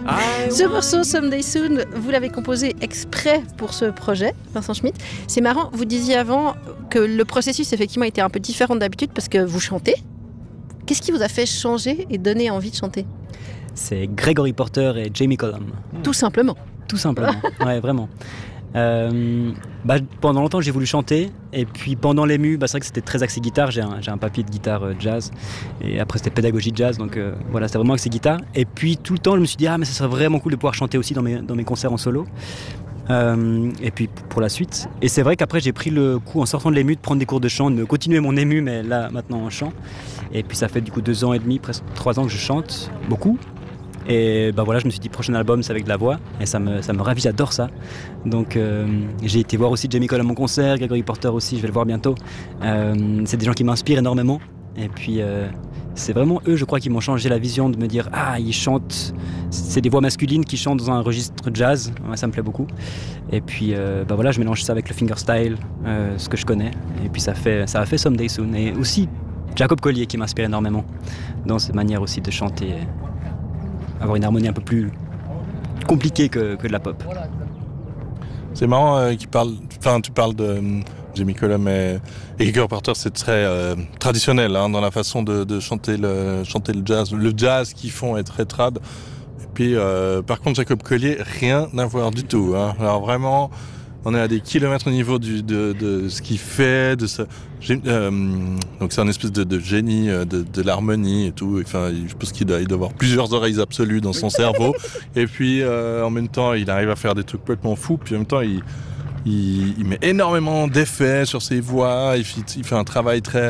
Ce morceau Someday Soon, vous l'avez composé exprès pour ce projet, Vincent Schmitt. C'est marrant, vous disiez avant que le processus effectivement était un peu différent d'habitude parce que vous chantez. Qu'est-ce qui vous a fait changer et donner envie de chanter ? C'est Gregory Porter et Jamie Cullum. Tout simplement. Tout simplement, ouais, vraiment. Pendant longtemps j'ai voulu chanter et puis pendant les MU c'est vrai que c'était très axé guitare, j'ai un papier de guitare jazz et après c'était pédagogie de jazz donc voilà c'était vraiment axé guitare et puis tout le temps je me suis dit mais ça serait vraiment cool de pouvoir chanter aussi dans mes concerts en solo et puis pour la suite et c'est vrai qu'après j'ai pris le coup en sortant de l'EMU de prendre des cours de chant, de continuer mon EMU mais là maintenant en chant et puis ça fait du coup 2 ans et demi, presque 3 ans que je chante beaucoup. Et voilà, je me suis dit prochain album c'est avec de la voix et ça me ravit, j'adore ça. Donc j'ai été voir aussi Jamie Cullum à mon concert, Gregory Porter aussi, je vais le voir bientôt. C'est des gens qui m'inspirent énormément et puis c'est vraiment eux je crois qui m'ont changé la vision de me dire ils chantent, c'est des voix masculines qui chantent dans un registre jazz, ouais, ça me plaît beaucoup. Et puis voilà, je mélange ça avec le fingerstyle, ce que je connais et puis ça a fait Someday Soon et aussi Jacob Collier qui m'inspire énormément dans cette manière aussi de chanter. Avoir une harmonie un peu plus compliquée que de la pop. C'est marrant tu parles de Jamie Cullum et Gregory Porter, c'est très traditionnel dans la façon de chanter le jazz. Le jazz qu'ils font est très trad. Et puis par contre Jacob Collier, rien à voir du tout. Alors vraiment, on est à des kilomètres au niveau de ce qu'il fait, donc c'est un espèce de génie de l'harmonie et tout. Enfin, je pense qu'il doit avoir plusieurs oreilles absolues dans son cerveau. Et puis en même temps, il arrive à faire des trucs complètement fous. Puis en même temps, il met énormément d'effets sur ses voix. Il fait un travail très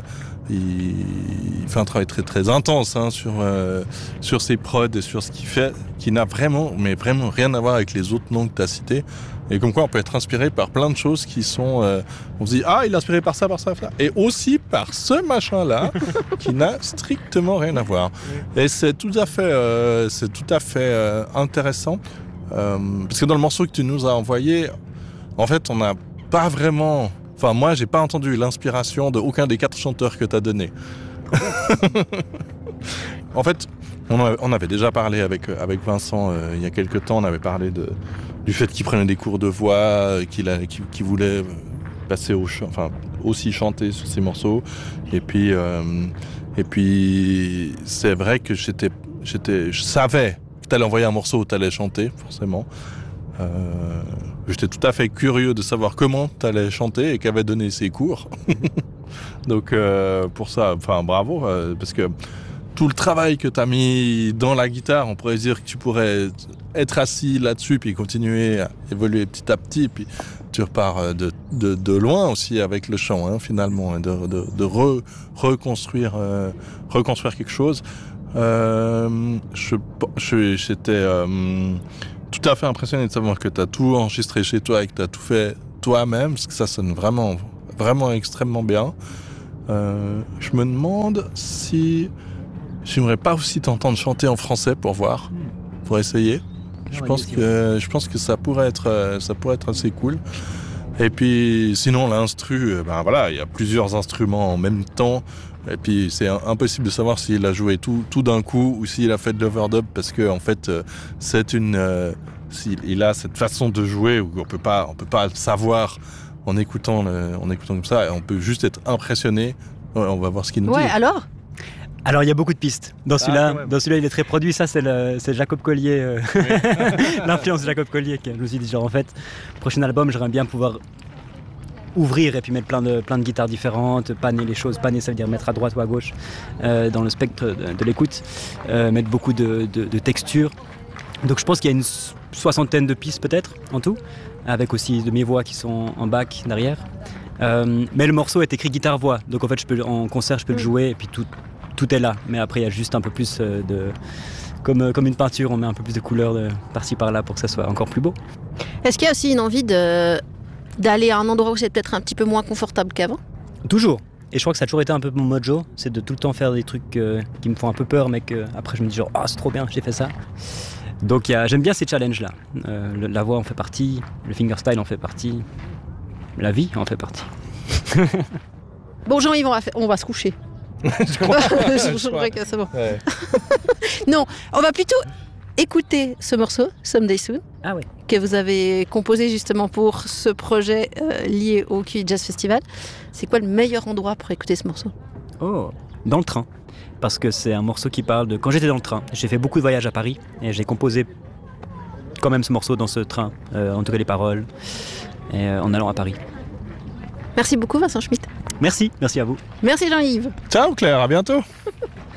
très intense sur ses prods et sur ce qu'il fait, qui n'a vraiment rien à voir avec les autres noms que tu as cités. Et comme quoi on peut être inspiré par plein de choses qui sont on se dit il est inspiré par ça et aussi par ce machin là qui n'a strictement rien à voir. Et c'est tout à fait intéressant parce que dans le morceau que tu nous as envoyé, en fait on n'a pas vraiment, moi j'ai pas entendu l'inspiration de aucun des 4 chanteurs que tu as donné. En fait on avait déjà parlé avec Vincent il y a quelques temps, on avait parlé du fait qu'il prenait des cours de voix, qu'il voulait passer au chant, aussi chanter sur ces morceaux. Et puis c'est vrai que je savais que tu allais envoyer un morceau où tu allais chanter, forcément. J'étais tout à fait curieux de savoir comment tu allais chanter et qu'avait donné ses cours. Donc pour ça, bravo, parce que tout le travail que tu as mis dans la guitare, on pourrait dire que tu pourrais être assis là-dessus puis continuer à évoluer petit à petit, puis tu repars de loin aussi avec le chant, finalement, de reconstruire quelque chose. J'étais tout à fait impressionné de savoir que tu as tout enregistré chez toi et que tu as tout fait toi-même, parce que ça sonne vraiment, vraiment extrêmement bien. Je me demande si j'aimerais pas aussi t'entendre chanter en français pour voir, pour essayer. Je pense que ça pourrait être assez cool. Et puis sinon l'instru, il y a plusieurs instruments en même temps. Et puis c'est impossible de savoir s'il a joué tout d'un coup ou s'il a fait de l'overdub, parce que en fait il a cette façon de jouer où on peut pas le savoir en écoutant comme ça. Et on peut juste être impressionné. Ouais, on va voir ce qu'il nous dit. Alors il y a beaucoup de pistes. Dans celui-là il est très produit. Ça c'est Jacob Collier, l'influence de Jacob Collier. Je me suis dit genre en fait, prochain album j'aimerais bien pouvoir ouvrir et puis mettre plein de guitares différentes, panner les choses. Panner ça veut dire mettre à droite ou à gauche dans le spectre de l'écoute, mettre beaucoup de textures. Donc je pense qu'il y a une 60aine de pistes peut-être en tout, avec aussi de mes voix qui sont en back derrière. Mais le morceau est écrit guitare-voix, donc en fait en concert je peux le jouer et puis tout est là. Mais après il y a juste un peu plus comme une peinture, on met un peu plus de couleurs par-ci par-là pour que ça soit encore plus beau. Est-ce qu'il y a aussi une envie d'aller à un endroit où c'est peut-être un petit peu moins confortable qu'avant ? Toujours. Et je crois que ça a toujours été un peu mon mojo, c'est de tout le temps faire des trucs qui me font un peu peur, mais qu'après je me dis genre c'est trop bien, j'ai fait ça. Donc j'aime bien ces challenges-là. La voix en fait partie, le fingerstyle en fait partie, la vie en fait partie. Bon Jean-Yves, on va se coucher. Je crois que c'est bon. Ouais. Non, on va plutôt écouter ce morceau, Someday Soon, Ah ouais. que vous avez composé justement pour ce projet lié au QI Jazz Festival. C'est quoi le meilleur endroit pour écouter ce morceau? Oh, dans le train. Parce que c'est un morceau qui parle de quand j'étais dans le train. J'ai fait beaucoup de voyages à Paris et j'ai composé quand même ce morceau dans ce train, en tout cas les paroles, en allant à Paris. Merci beaucoup Vincent Schmitt. Merci à vous. Merci Jean-Yves. Ciao Claire, à bientôt.